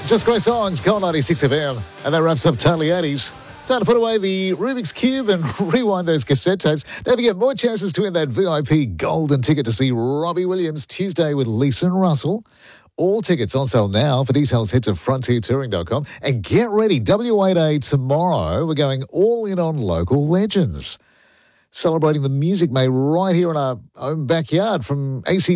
Just great songs, Gold 96 FM. And that wraps up Totally 80s. Time to put away the Rubik's Cube and rewind those cassette tapes. Don't forget, more chances to win that VIP golden ticket to see Robbie Williams Tuesday with Lisa and Russell. All tickets on sale now. For details, head to frontiertouring.com. And get ready, WA Day tomorrow. We're going all in on local legends. Celebrating the music made right here in our own backyard from AC